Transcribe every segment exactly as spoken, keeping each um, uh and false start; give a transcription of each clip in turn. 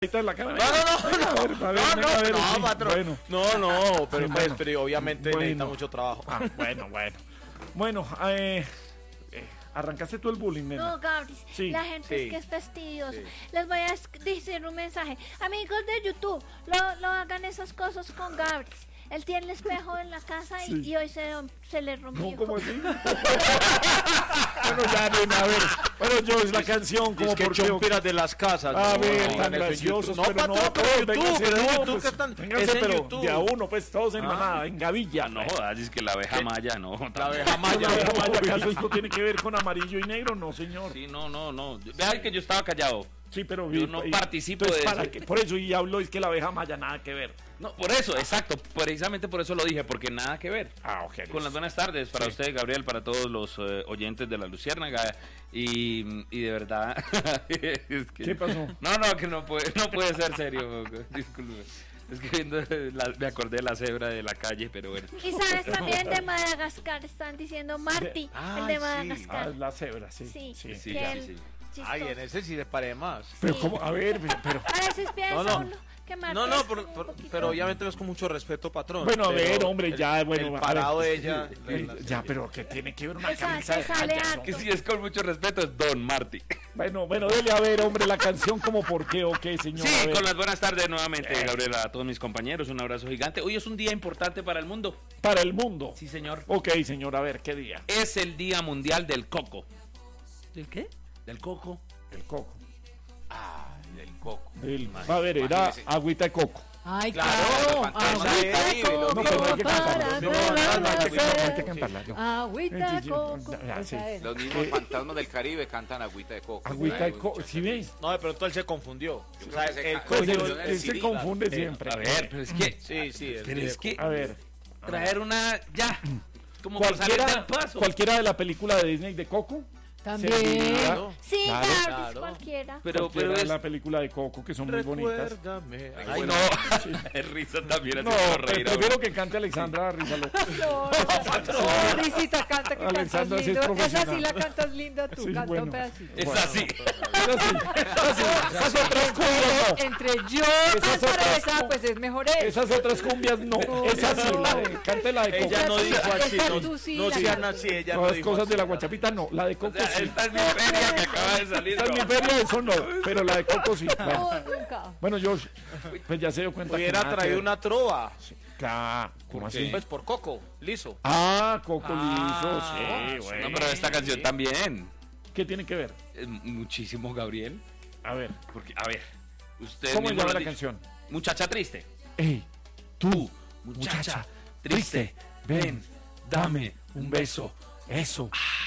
En la cara. No, no, no, A ver, a ver, no, venga, a ver, no, sí, no, patrón. bueno. No, no, pero, Sí, pues, bueno. pero obviamente Bueno. necesita mucho trabajo. Ah, bueno, bueno. Bueno, eh, eh, arrancaste tú el bullying, nena. No, Gabri, Sí, la gente sí, es que es fastidiosa. sí. Les voy a esc- decir un mensaje. Amigos de YouTube, no, no hagan esas cosas con Gabri. Él tiene el espejo en la casa y, Sí. y hoy se, se le rompió. No, ¿cómo así? Bueno, ya, nena, a ver. Bueno, yo es la canción, como Es que por qué. chompiras de las casas. A no, ver, no, tan en eso en graciosos, YouTube. pero No, no, patrón, pero todos, en YouTube, vénganse, pero en no, YouTube pues, que están, vénganse, es en pero YouTube. de a uno, pues, todos en Ah. manada, en gavilla. No jodas, es que la abeja maya, no. La abeja maya. La abeja maya, ¿acaso esto tiene que ver con amarillo y negro? No, señor. Sí, no, no, no. Vea que yo estaba callado. Sí, pero Yo no y- participo entonces, de ¿para eso. qué? Por eso, y hablo, es que la abeja maya nada que ver. No, por eso, exacto. Precisamente por eso lo dije, porque nada que ver. Ah, ok. Con las buenas tardes para Sí. usted, Gabriel, para todos los eh, oyentes de La Luciérnaga. Y, y de verdad. es que- ¿Qué pasó? No, no, que no puede, no puede ser serio. Disculpe. Es que viendo la- me acordé de la cebra de la calle, pero bueno. Y sabes también de Madagascar, están diciendo Marty, Ay, el de sí. Ah, Madagascar. la cebra, sí. Sí, sí. Sí, que sí, él- sí. chistoso. Ay, en ese sí le paré más. Pero, Sí. ¿cómo? A ver, pero. A veces piensa No, no. uno que Marty No, no, es por- como por- un poquito- pero obviamente es con mucho respeto, patrón. Bueno, a pero ver, hombre, el- ya, bueno. El a parado ver. de ella. Eh, la- ya, pero que tiene que ver una Esa- camisa de esa sale rayas, harto. Que hombre. si es con mucho respeto, es Don Marty. Bueno, bueno, dele a ver, hombre, la canción como por qué o qué, señor. Sí, a ver. con las buenas tardes nuevamente, Eh. Gabriela, a todos mis compañeros, un abrazo gigante. Hoy es un día importante para el mundo. Para el mundo. Sí, señor. Ok, señor, a ver, ¿qué día? Es el Día Mundial del Coco. ¿Del qué? Del coco. El coco. Ah, del coco. El, a ver, era agüita de coco. Ay, Claro, claro, esa es Caribe, lo No, mismo. pero no hay que para cantarla. No, no, no, no, no, hay que- no hay que cantarla. no. Agüita Sí, sí, coco. ya, sí. Esa es. Los mismos fantasmas del Caribe cantan agüita de coco. Agüita de coco, Muchacho. ¿sí ves? No, de pronto él se confundió. Yo O sea, creo que se el ca- Pues coño- Coño, él, él se sí, confunde claro. siempre. A ver, pero es que... Sí, sí. el- Pero es que... A ver, Traer una... Ya. Como por salir cualquiera, del paso. cualquiera de la película de Disney de Coco. También. serviría. Sí, Claro. Gabri, Claro. cualquiera. Pero, Cualquiera pero de es... la película de Coco, que son muy bonitas. Recuérdame. Ay, Ay, no. no. Es risa también. No, haciendo pre- reír a prefiero uno. que cante Alexandra Rizalo. No, no, Risita, canta que cantas Alexandra sí es lindo. Esa profesional. sí la cantas lindo tú, Sí, canta bueno. un pedacito. Es Bueno. así. Esas sí, esas sí, esas otras cumbias no. Entre yo Esas cantar otras esa, cu- pues es mejor esa. Esas otras cumbias no. Esa sí, la de, cante la de Coco. Ella no Esa dijo tú- así. esa No, tú sí no la sean cantas. así. Ella Todas no las dijo cosas así. de la guachapita no. La de Coco O sea, sí. esta es mi feria que acaba de salir. Esta es mi no. feria, eso no. Pero la de Coco sí. Bueno, No, nunca. bueno Josh, pues ya se dio cuenta que Hubiera nada que traído ver. una trova. Claro, ¿cómo ¿Por así? qué? Pues por Coco, liso. Ah, Coco Ah, liso, sí, bueno. No, pero esta canción también. ¿Qué tiene que ver? Es muchísimo, Gabriel. A ver, Porque, a ver, usted ¿cómo se mismo llama lo ha la dicho. canción? Muchacha triste. Ey, tú, Muchacha, muchacha, triste, ven, dame un beso. Eso.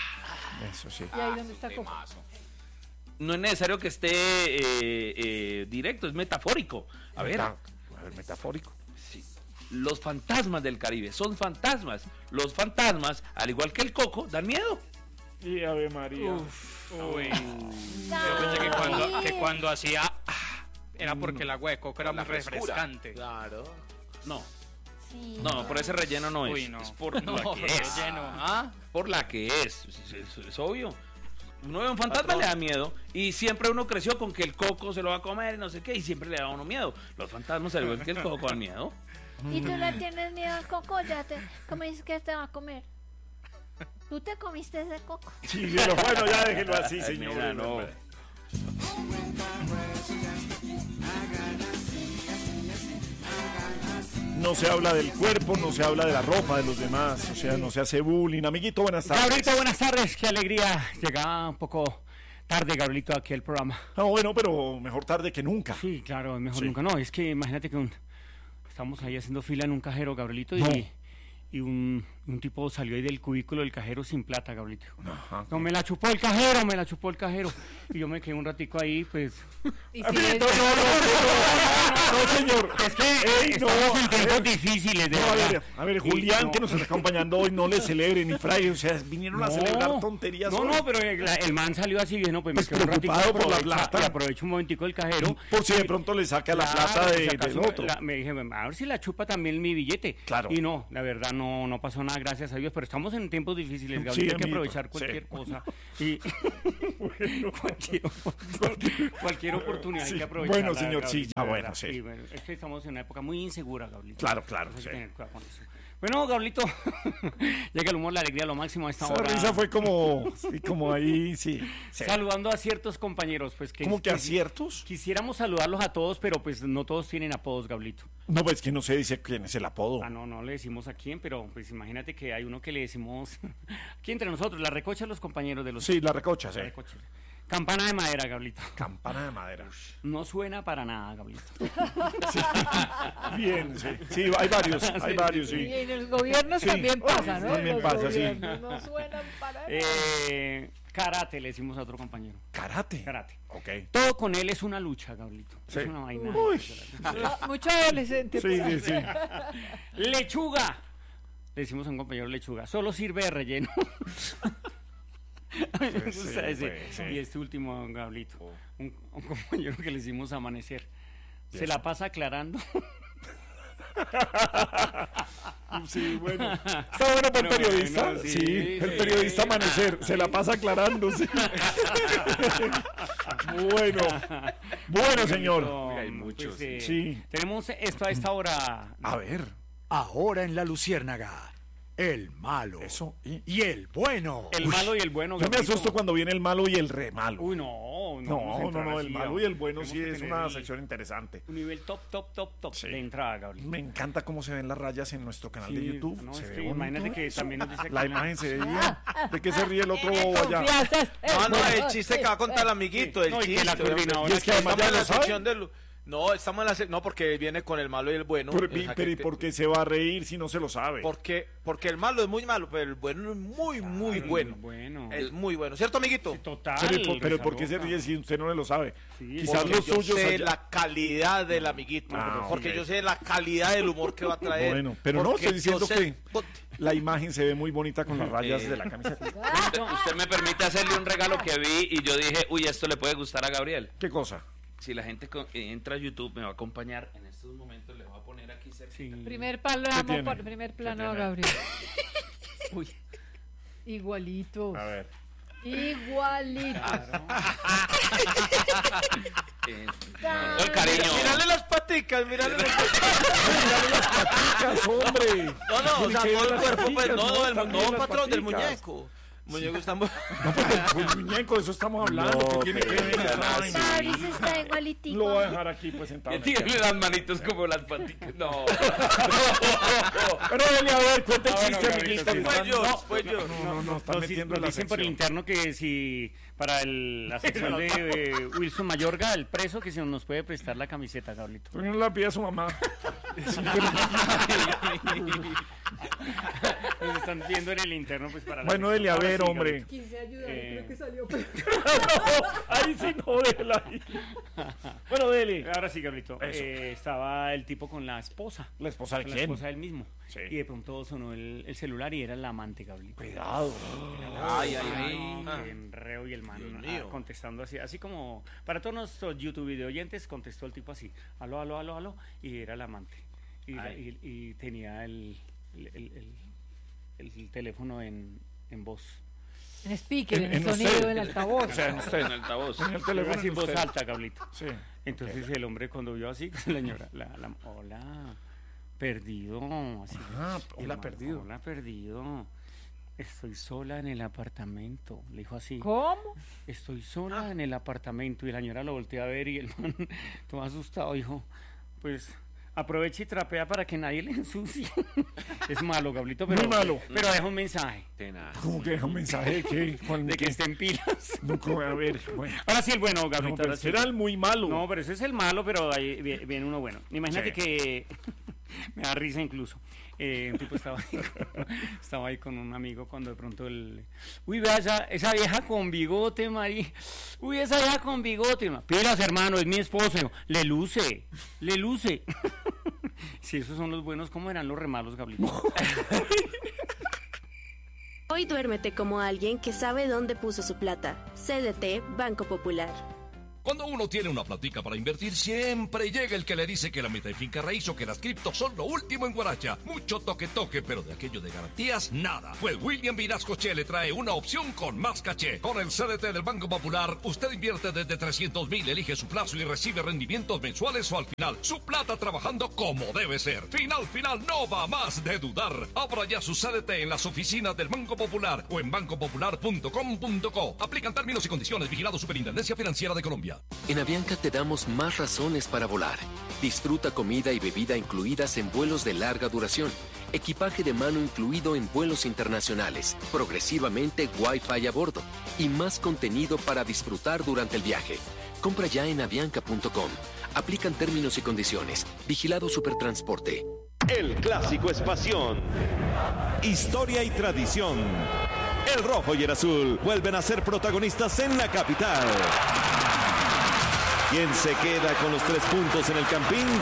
Eso sí. ¿Y ahí dónde está Coco? Temazo. No es necesario que esté eh, eh, directo, es metafórico. A ver, Meta- a ver, metafórico. sí, los fantasmas del Caribe son fantasmas. Los fantasmas, al igual que el coco, dan miedo. Y Ave María. Uy, yo Gabri. pensé que cuando, que cuando hacía ah, era porque el agua de coco era Por la muy frescura. refrescante. Claro. No, Sí. no, por ese relleno no es. Uy, no. Es por No, la que es. relleno, ¿ah? Por la que es. Es, es- es obvio. Uno ve un fantasma, le da miedo. Y siempre uno creció con que el coco se lo va a comer y no sé qué. Y siempre le da a uno miedo. Los fantasmas, al igual que el coco, dan miedo. ¿Y tú le tienes miedo al coco? Ya te, ¿cómo dices que te va a comer? ¿Tú te comiste ese coco? Sí, pero bueno, ya déjelo así, Ay, señor. mira, no. No se habla del cuerpo, no se habla de la ropa de los demás, o sea, no se hace bullying. Amiguito, buenas tardes. Gabrielito, buenas tardes, qué alegría. Llegaba un poco tarde, Gabrielito, aquí al programa. No, bueno, pero mejor tarde que nunca. Sí, claro, mejor Sí. nunca. No, es que imagínate que un, estamos ahí haciendo fila en un cajero, Gabrielito, No. y, y un, un tipo salió ahí del cubículo del cajero sin plata, Gabrielito. Ajá. No, me la chupó el cajero, me la chupó el cajero. Y yo me quedé un ratico ahí, pues... Y si Amiguito, es- no, no, no, no, señor. Es que Ey, no, estamos en a tiempos ver. difíciles, de No, a verdad. ver, a ver, Y Julián, no- que nos está acompañando hoy, no le celebre ni Fray, o sea, vinieron a celebrar tonterías. No, hoy. no, pero el, el man salió así, bueno, pues, Pues me quedo un ratico preocupado por la aprovecha- plata. y aprovecho un momentico el cajero. Por si de pronto le saca la Claro, plata de, si acaso del me- otro. la- me dije, bueno, a ver si la chupa también mi billete. Claro. Y no, la verdad no, no pasó nada, gracias a Dios, pero estamos en tiempos difíciles, Sí, Gabriel, hay que amiguito, aprovechar cualquier sí. cosa. Y cualquier, cualquier oportunidad Sí. hay que aprovechar. Bueno, señor, sí, ya, bueno, sí. bueno, es que estamos en una época muy insegura, Gabriel. Claro, claro, Hay que sí. tener cuidado con eso. Bueno, Gablito, llega el humor, la alegría, lo máximo a esta Esa hora. risa fue como, sí, como ahí, sí. sí. Saludando a ciertos compañeros, pues que... ¿Cómo que que- aciertos? Quisiéramos saludarlos a todos, pero pues no todos tienen apodos, Gablito. No, pues que no se dice quién es el apodo. Ah, no, no le decimos a quién, pero pues imagínate que hay uno que le decimos aquí entre nosotros, la recocha de los compañeros de los... Sí, la recocha, sí. la recocha. Campana de madera, Gablito. Campana de madera. No suena para nada, Gablito. Bien, sí. Sí, hay varios, hay varios, Y sí. en los gobiernos Sí. también pasa, ¿no? También Los pasa, sí. gobiernos no suenan para nada. Eh, karate, le decimos a otro compañero. Karate. Karate. Ok. Todo con él es una lucha, Gablito. Sí. Es una vaina. Uy. Ah, Mucho adolescente. Sí, por ahí. sí, sí. Lechuga. Le decimos a un compañero lechuga. Solo sirve de relleno. A mí me Pues gusta sí, ese. pues sí. Y este último, Gablito. Un, un compañero que le hicimos amanecer. ¿Y Se eso? la pasa aclarando. Sí, bueno. Está bueno por el Pero periodista. bueno, sí, sí, el sí. periodista amanecer. Se la pasa aclarando. Sí. Bueno. Bueno, señor. Gablito, hay muchos, pues, eh, sí. Tenemos esto a esta hora. A ver. Ahora en La Luciérnaga, el malo Eso. Y... y el bueno. El malo y el bueno. Yo me Gablito. asusto cuando viene el malo y el re malo. Uy, no. No, vamos a no, entrar no, el así, malo vamos. y el bueno Tenemos sí que es tener una el- sección interesante. Un nivel top, top, top, top Sí. de entrada, Gabriel. Me encanta cómo se ven las rayas en nuestro canal de Sí, YouTube. no, se es ve que bonito imagínate que eso. también nos dice La que- imagen se ve bien. ¿De qué se ríe el otro bobo allá? Confianzas. No, no, Eh, el chiste que va a contar el amiguito, el No, y que chiste. la hombre. coordinadora- Y es que además estamos ya en lo la sabe. sección del... No, estamos en la sec- No, porque viene con el malo y el bueno. Pero, el pero ¿y jaquete. por qué se va a reír si no se lo sabe? Porque, porque el malo es muy malo, pero el bueno es muy, muy bueno. Bueno. Es muy bueno. ¿Cierto, amiguito? Total. Pero, ¿y por- pero ¿por qué se Risa ríe si usted no lo sabe? Sí, Quizás Porque los yo suyos sé allá- la calidad del amiguito. Ah, porque ok. yo sé la calidad del humor que va a traer. Bueno, pero no, porque estoy diciendo yo sé- que la imagen se ve muy bonita con las rayas Eh. de la camiseta. Usted, usted me permite hacerle un regalo que vi y yo dije, uy, esto le puede gustar a Gabriel. ¿Qué cosa? Si la gente co- eh, entra a YouTube, me va a acompañar en estos momentos, le voy a poner aquí cerca. Sí. Primer plano, ¿Qué tiene? por primer plano, tiene? Gabriel. Uy, Igualitos. A ver. Igualitos. Eh, con todo el cariño. Mírale las paticas, mírale las paticas. ¡Paticas, hombre! No, no, o Tiene sea, que ver todo el las cuerpo, pues, paticas, no, no, el, También no, las patrón, del paticas. muñeco. Muñeco está muy... No, pues el, el muñeco, de eso estamos hablando. No, ¿Qué tiene que ver? pero esa no, vaina? Mauricio está igualitico. Lo voy a dejar aquí pues sentado. Que tiene las manitos como las paticas. No. Pero dele a ver, cuenta el Ah, bueno, chiste, Gabrielito, amiguito. sí. que Fue están- yo, no, fue yo. No, no, no, están nos, metiendo nos en la dicen por el sección. interno que si para el- la sección de eh, Wilson Mayorga, el preso, que si nos puede prestar la camiseta, Gablito. ¿Por qué no la pide a su mamá? Nos están viendo en el interno, pues para la Bueno, sección. dele a Ahora ver, sí, hombre. Gablito. Quise ayudar, Eh. creo que salió. pero- Ahí sí no, déjela ahí. Bueno, dele. Ahora sí, Gablito. Eso. Eh, estaba el tipo con la esposa. ¿La esposa de Con la quién? esposa del mismo. Sí. Y de pronto sonó el, el celular y era la amante, Gablito. Cuidado. Ay, ay, ay. No, qué enreo, y el man Dios ah, mío. contestando así, así como para todos nuestros YouTube video oyentes, contestó el tipo así, aló, aló, aló, aló, y era el amante. Y, la- y- y tenía el, el, el- el- el teléfono en, en voz. En speaker, En- en, el en sonido usted. del altavoz. O sea, en usted. En altavoz. En el Le iba a teléfono decir en voz usted. alta, Gablito. Sí. Entonces el hombre cuando vio así, la señora, la, la- hola, perdido, así. Ah, el hola, man, perdido. Hola, perdido. Estoy sola en el apartamento, le dijo así. ¿Cómo? Estoy sola en el apartamento. Y la señora lo volteó a ver y el man, todo asustado, dijo, pues aprovecha y trapea para que nadie le ensucie. Es malo, Gablito, pero, Muy malo. pero deja un mensaje Tenaz. ¿Cómo que deja un mensaje de qué? ¿Cuál- de que qué? estén pilas. No, ¿cómo? A ver, bueno. Ahora sí el bueno, No, Gablito. pero ahora sí. ese era el muy malo. No, pero ese es el malo, pero ahí vi- viene uno bueno. Imagínate Sí. que Me da risa incluso. Eh, un tipo estaba ahí, con, estaba ahí con un amigo cuando de pronto el... Uy, vea esa, esa vieja con bigote, Mari. Uy, esa vieja con bigote. Pilas, hermano, es mi esposo. Le luce, le luce. Si esos son los buenos, ¿cómo eran los remalos, Gabriel? Hoy duérmete como alguien que sabe dónde puso su plata. C D T Banco Popular. Cuando uno tiene una platica para invertir, siempre llega el que le dice que la meta de finca raíz o que las criptos son lo último en Guaracha. Mucho toque toque, pero de aquello de garantías, nada. Pues William Vinascoche le trae una opción con más caché. Con el C D T del Banco Popular, usted invierte desde trescientos mil, elige su plazo y recibe rendimientos mensuales o al final. Su plata trabajando como debe ser. Final, final, no va más de dudar. Abra ya su C D T en las oficinas del Banco Popular o en banco popular punto com punto co. Aplican términos y condiciones. Vigilado Superintendencia Financiera de Colombia. En Avianca te damos más razones para volar. Disfruta comida y bebida incluidas en vuelos de larga duración. Equipaje de mano incluido en vuelos internacionales. Progresivamente Wi-Fi a bordo. Y más contenido para disfrutar durante el viaje. Compra ya en avianca punto com. Aplican términos y condiciones. Vigilado Supertransporte. El clásico es pasión, historia y tradición. El rojo y el azul vuelven a ser protagonistas en la capital. ¿Quién se queda con los tres puntos en el Campín? ¡El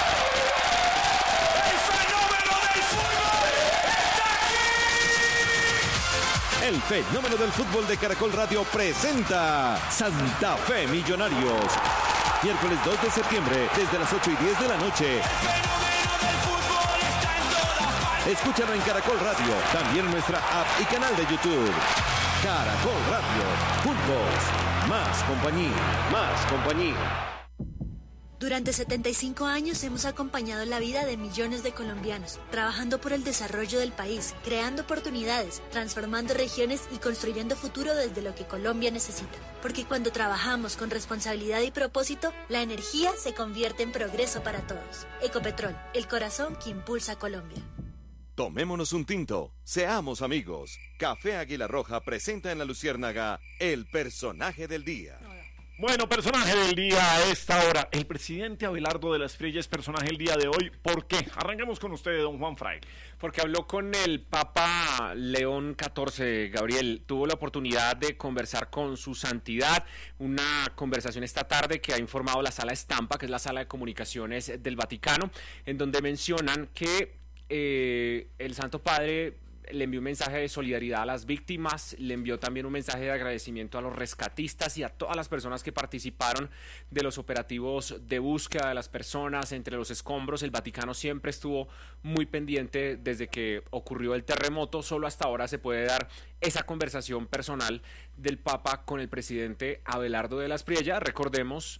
fenómeno del fútbol! El fenómeno del fútbol de Caracol Radio presenta Santa Fe Millonarios. Miércoles dos de septiembre, desde las ocho y diez de la noche. Escúchalo en Caracol Radio, también en nuestra app y canal de YouTube. Caracol Radio, juntos. Más compañía, más compañía. Durante setenta y cinco años hemos acompañado la vida de millones de colombianos, trabajando por el desarrollo del país, creando oportunidades, transformando regiones y construyendo futuro desde lo que Colombia necesita. Porque cuando trabajamos con responsabilidad y propósito, la energía se convierte en progreso para todos. Ecopetrol, el corazón que impulsa a Colombia. Tomémonos un tinto, seamos amigos. Café Águila Roja presenta en La Luciérnaga el personaje del día. Bueno, personaje del día a esta hora. El presidente Abelardo de la Espriella es personaje del día de hoy. ¿Por qué? Arranquemos con usted, don Juan Fraile. Porque habló con el Papa León catorce, Gabriel. Tuvo la oportunidad de conversar con su santidad. Una conversación esta tarde que ha informado la Sala Estampa, que es la sala de comunicaciones del Vaticano, en donde mencionan que Eh, el Santo Padre le envió un mensaje de solidaridad a las víctimas, le envió también un mensaje de agradecimiento a los rescatistas y a todas las personas que participaron de los operativos de búsqueda de las personas entre los escombros. El Vaticano siempre estuvo muy pendiente desde que ocurrió el terremoto. Solo hasta ahora se puede dar esa conversación personal del Papa con el presidente Abelardo de la Espriella. Recordemos,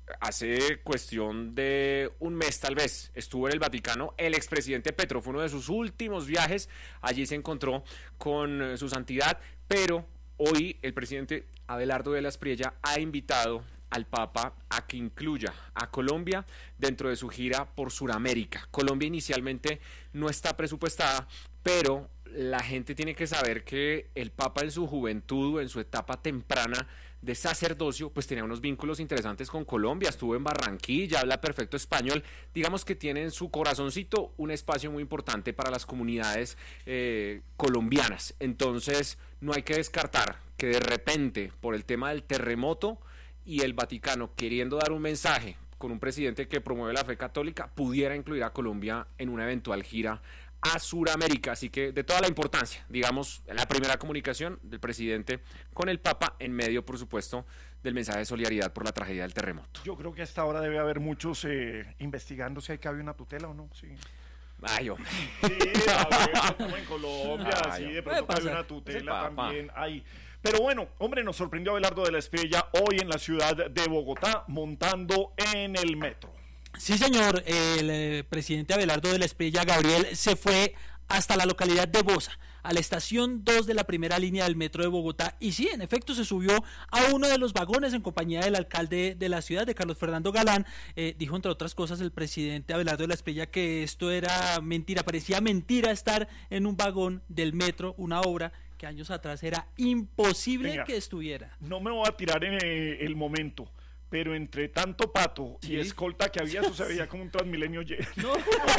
hace cuestión de un mes tal vez estuvo en el Vaticano el expresidente Petro, fue uno de sus últimos viajes, allí se encontró con su santidad, pero hoy el presidente Abelardo de la Espriella ha invitado al Papa a que incluya a Colombia dentro de su gira por Sudamérica. Colombia inicialmente no está presupuestada, pero la gente tiene que saber que el Papa en su juventud, en su etapa temprana de sacerdocio, pues tenía unos vínculos interesantes con Colombia, estuvo en Barranquilla, habla perfecto español, digamos que tiene en su corazoncito un espacio muy importante para las comunidades eh, colombianas. Entonces no hay que descartar que de repente por el tema del terremoto y el Vaticano queriendo dar un mensaje con un presidente que promueve la fe católica, pudiera incluir a Colombia en una eventual gira a Sudamérica, así que de toda la importancia, digamos, la primera comunicación del presidente con el Papa en medio, por supuesto, del mensaje de solidaridad por la tragedia del terremoto. Yo creo que hasta ahora debe haber muchos eh, investigando si hay que haber una tutela o no, sí. Ay, hombre. Sí, a ver, como en Colombia, Ay, sí, de puede pronto hay pasar. una tutela Es el Papa. también hay. Pero bueno, hombre, nos sorprendió Abelardo de la Espriella hoy en la ciudad de Bogotá montando en el metro. Sí, señor, el eh, presidente Abelardo de la Espriella, Gabriel, se fue hasta la localidad de Bosa, a la estación dos de la primera línea del metro de Bogotá, y sí, en efecto se subió a uno de los vagones en compañía del alcalde de la ciudad, de Carlos Fernando Galán. Eh, dijo entre otras cosas el presidente Abelardo de la Espriella que esto era mentira, parecía mentira estar en un vagón del metro, una obra que años atrás era imposible Venga, que estuviera. No me voy a tirar en eh, el momento, pero entre tanto pato y ¿Sí? escolta que había, eso se veía como un Transmilenio lleno. No.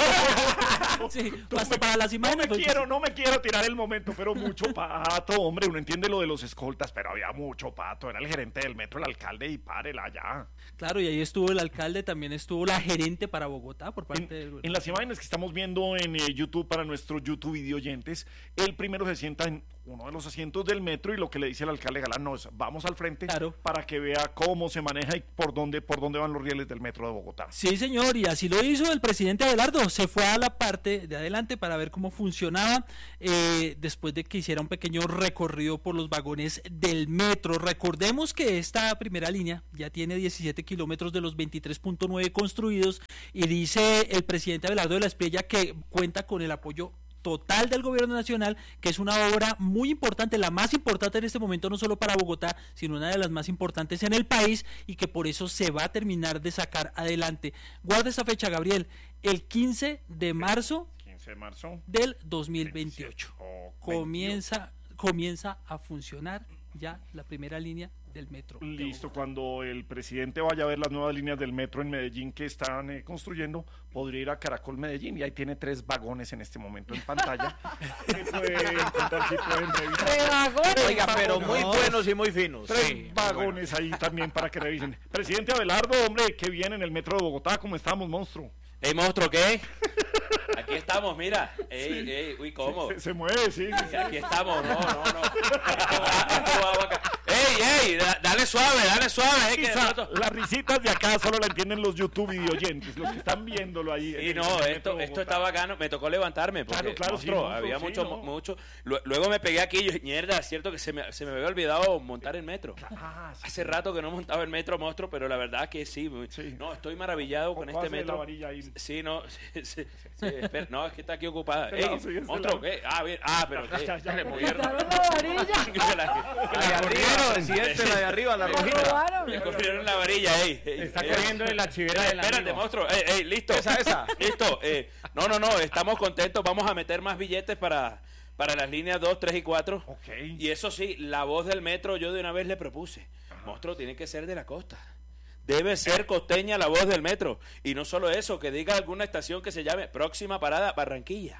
Sí, hasta para las No imágenes. me quiero, no me quiero tirar el momento, pero mucho pato, hombre, uno entiende lo de los escoltas, pero había mucho pato, era el gerente del metro, el alcalde, y párela ya. Claro, y ahí estuvo el alcalde, también estuvo la gerente para Bogotá por parte En, del... en las imágenes que estamos viendo en eh, YouTube para nuestros YouTube video oyentes, él primero se sienta en uno de los asientos del metro y lo que le dice el alcalde Galán no es vamos al frente Claro. para que vea cómo se maneja y por dónde, por dónde van los rieles del metro de Bogotá. Sí, señor, y así lo hizo el presidente Abelardo. Se fue a la parte de adelante para ver cómo funcionaba eh, después de que hiciera un pequeño recorrido por los vagones del metro. Recordemos que esta primera línea ya tiene diecisiete kilómetros de los veintitrés punto nueve construidos y dice el presidente Abelardo de la Espriella que cuenta con el apoyo total del gobierno nacional, que es una obra muy importante, la más importante en este momento no solo para Bogotá, sino una de las más importantes en el país y que por eso se va a terminar de sacar adelante. Guarda esa fecha, Gabriel, el quince de marzo quince de marzo del dos mil veintiocho. Oh, Comienza, comienza a funcionar ya la primera línea del metro. Listo, cuando el presidente vaya a ver las nuevas líneas del metro en Medellín que están eh, construyendo, podría ir a Caracol Medellín y ahí tiene tres vagones en este momento en pantalla. Que pueden contar, si pueden revisar. Tres vagones. Oiga, pero muy No. buenos y muy finos. Tres Sí, vagones ahí también para que revisen. Presidente Abelardo, hombre, qué bien en el metro de Bogotá, ¿cómo estamos, monstruo? ¿Ey, monstruo, qué? Aquí estamos, mira. Ey, Sí. ey, uy, ¿cómo? Se, se mueve, sí. sí, sí. Aquí estamos, no, no, no. Esto va- esto va acá. Ey, ey, da- dale suave, dale suave. eh, que de Quizá pronto- las risitas de acá solo la entienden los YouTube video oyentes, los que están viéndolo ahí. en Sí, el- no, en el metro esto, de esto Bogotá. está bacano. Me tocó levantarme porque, Claro, claro, sí, monstruo, monstruo, había sí, mucho, no. mucho. Lu- Luego me pegué aquí y yo, mierda, es cierto que se me, se me había olvidado montar el metro. Ah, sí. Hace rato que no montaba el metro, monstruo, pero la verdad que sí. muy- Sí. No, estoy maravillado con Poco este hace la metro. varilla ahí. Sí, no, sí, sí, sí, espera, no, es que está aquí ocupada. Este lado, Ey, sí, este monstruo, lado. ¿qué? Ah, bien, ah, pero Ya, ¿qué? ya, ya, Le ya. movieron. Quitaron la varilla. Que la- La de arriba, decía la de arriba, la La rojita. robaron. Le cogieron la varilla, ey. ey, Está ey. cogiendo de la chivera del Espérate, amigo. monstruo. Ey, ey, listo. Esa, esa. Listo. Eh, no, no, no. Estamos contentos. Vamos a meter más billetes para, para las líneas dos, tres y cuatro. Ok. Y eso sí, la voz del metro yo de una vez le propuse. Monstruo, tiene que ser de la costa. Debe ser costeña la voz del metro. Y no solo eso, que diga alguna estación que se llame Próxima Parada Barranquilla.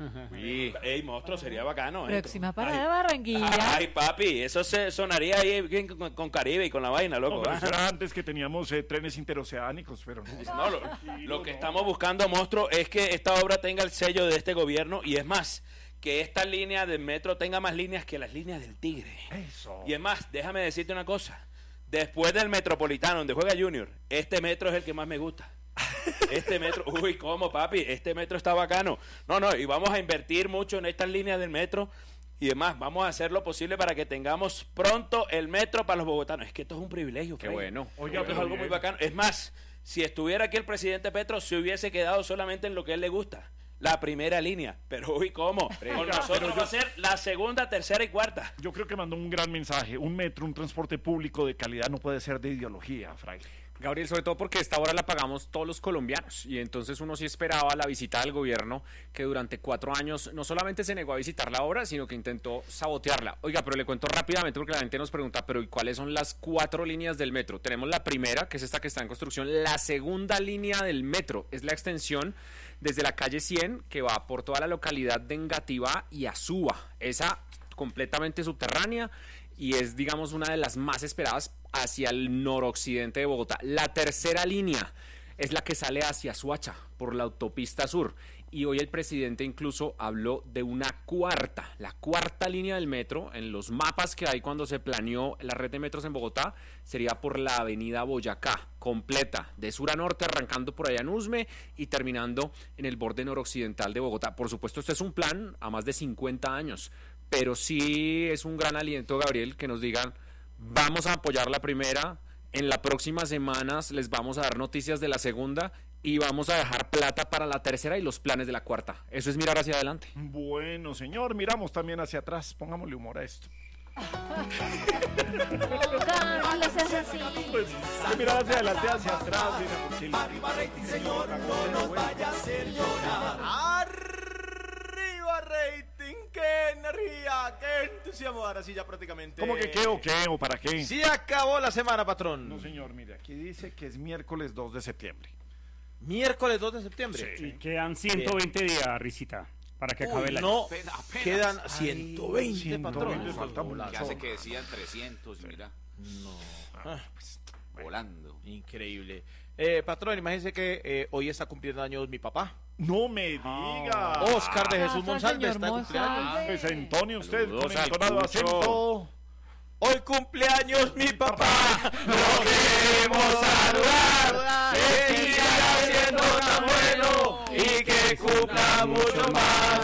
Y, ey, monstruo, sería bacano. ¿eh? Próxima parada Ay, Barranquilla. Ay, papi, eso se sonaría ahí bien con, con Caribe y con la vaina, loco. No, pero ¿ah? eso era antes que teníamos eh, trenes interoceánicos, pero no. No, lo, lo que estamos buscando, monstruo, es que esta obra tenga el sello de este gobierno y es más, que esta línea del metro tenga más líneas que las líneas del Tigre. Eso. Y es más, déjame decirte una cosa. Después del Metropolitano, donde juega Junior, este metro es el que más me gusta. Este metro, uy, ¿cómo, papi? Este metro está bacano. No, no, y vamos a invertir mucho en estas líneas del metro. Y demás, vamos a hacer lo posible para que tengamos pronto el metro para los bogotanos. Es que esto es un privilegio. Qué Freddy. bueno. Oiga, esto es pero algo bien. muy bacano. Es más, si estuviera aquí el presidente Petro, se hubiese quedado solamente en lo que a él le gusta. La primera línea. Pero, uy, ¿cómo? Con Oiga, nosotros pero yo- va a ser la segunda, tercera y cuarta. Yo creo que mandó un gran mensaje. Un metro, un transporte público de calidad no puede ser de ideología, fraile. Gabriel, sobre todo porque esta hora la pagamos todos los colombianos y entonces uno sí esperaba la visita del gobierno que durante cuatro años no solamente se negó a visitar la obra, sino que intentó sabotearla. Oiga, pero le cuento rápidamente porque la gente nos pregunta, pero ¿y cuáles son las cuatro líneas del metro? Tenemos la primera, que es esta que está en construcción, la segunda línea del metro, es la extensión desde la calle cien que va por toda la localidad de Engativá y Azúa, esa completamente subterránea y es, digamos, una de las más esperadas hacia el noroccidente de Bogotá. La tercera línea es la que sale hacia Suacha, por la autopista sur. Y hoy el presidente incluso habló de una cuarta, la cuarta línea del metro, en los mapas que hay cuando se planeó la red de metros en Bogotá, sería por la avenida Boyacá, completa, de sur a norte, arrancando por allá en Usme y terminando en el borde noroccidental de Bogotá. Por supuesto, este es un plan a más de cincuenta años, pero sí es un gran aliento, Gabriel, que nos digan, vamos a apoyar la primera, en las próximas semanas les vamos a dar noticias de la segunda y vamos a dejar plata para la tercera y los planes de la cuarta. Eso es mirar hacia adelante. Bueno, señor, miramos también hacia atrás. Pongámosle humor a esto. Nunca, no les hace así. Pues, de mirar hacia adelante, hacia atrás. Mira, porque el- Arriba rating, señor, no nos vaya a hacer llorar. Arriba rating, qué energía, qué anunciamos ahora sí ya prácticamente. ¿Cómo que qué o qué o para qué? Sí acabó la semana, patrón. No, señor, mire, aquí dice que es miércoles dos de septiembre. Miércoles dos de septiembre. Sí. Y quedan ciento veinte días, Risita, para que acabe Uy, el año. no, Apenas. quedan ciento veinte, ciento patrón. veinte, falta Que hace mucho. que decían trescientos, mira. No. Ah, pues, volando. Increíble. Eh, patrón, imagínese que eh, hoy está cumpliendo años mi papá. No me diga. Oscar de Jesús Ah, Monsalve señor está de cumpleaños. Monsalve. Pues entone usted Saludos con al entonado Cucho. acento. Hoy cumpleaños mi papá, lo queremos saludar, que siga siendo tan bueno y que cumpla mucho más,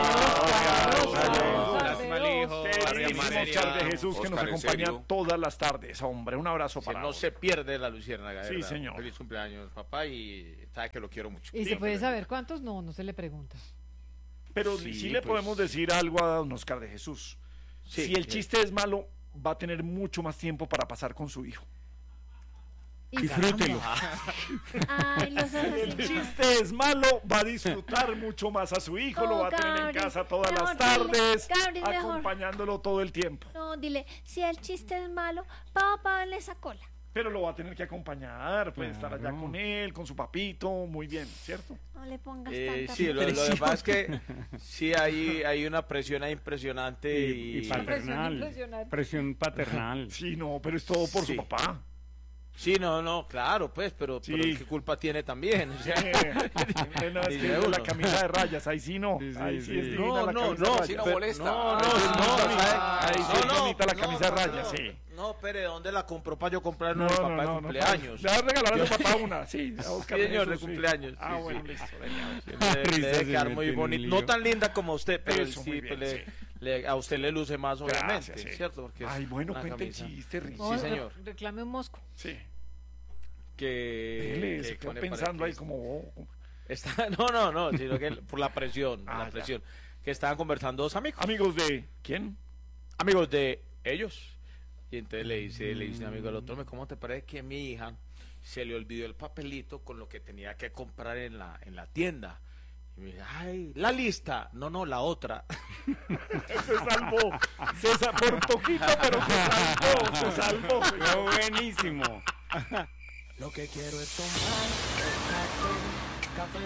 Lástima el hijo. Queridísimo Oscar de Jesús, que nos Oscar, ¿en acompaña serio? todas las tardes, hombre. Un abrazo Que para no hoy. se pierde la luciérnaga, de Sí, verdad. señor. Feliz cumpleaños, papá, y sabe que lo quiero mucho. ¿Y se puede saber cuántos? No, no se le pregunta. Pero sí, Sí, le pues. podemos decir algo a don Oscar de Jesús. Sí, si el sí. chiste es malo, va a tener mucho más tiempo para pasar con su hijo. Disfrútelo. Ay, los Si el ojos. chiste es malo, va a disfrutar mucho más a su hijo, lo va a tener en Gabriel, casa todas las mejor tardes, dile, Gabriel, mejor. acompañándolo todo el tiempo. No, dile, si el chiste es malo, papá le esa cola. Pero lo va a tener que acompañar, puede estar allá Claro. con él, con su papito, muy bien, ¿cierto? No le pongas Eh, tanta sí, lo, lo que presión. pasa es que sí hay, hay una presión ahí impresionante Y, y, y paternal. impresionante. Presión paternal. Sí, no, pero es todo por Sí. su papá. sí, no, no, claro, pues, pero, Sí. pero ¿qué culpa tiene también? O sea, Eh, no, es que dice la uno. camisa de rayas, ahí sí no, Sí, sí, ahí sí, sí. es divina No, la no, camisa no, de rayas. sí no pero- molesta. No, no, Ahí sí es no, bonita, ¿sabe? ahí sí es No, no, bonita la no, camisa de no, rayas, no. sí. No, pero ¿dónde la compró para yo comprar No, no, no, papá de no, no, cumpleaños? Le vas a regalar a Yo- tu papá una, sí, a Oscar Sí, señor, de Jesús, sí. cumpleaños, Ah, sí, bueno, sí. listo. Le, le Risa debe se quedar mete muy en un bonito. lío. No tan linda como usted, pero Eso, sí, muy bien, pues, le- sí. le- a usted le luce más, obviamente, Gracias, sí. ¿cierto? Porque es Ay, bueno, una cuente el camisa chiste, Ricky. No, Sí, señor. re- Reclame un mosco. Sí. que... Dele, que se quedó pone pensando para ahí que- como... oh, Está, no, no, no, sino que por la presión, Ah, la ya. presión. Que estaban conversando dos amigos. Amigos de... ¿Quién? Amigos de ellos. Y entonces le dice, le dice un amigo al otro, "Me, ¿cómo te parece que a mi hija se le olvidó el papelito con lo que tenía que comprar en la, en la tienda?" Y me dice, "Ay, la lista." "No, no, la otra." Se salvó. Se sa- por poquito, pero se salvó. Se salvó. Fue buenísimo. Lo que quiero es tomar café, café.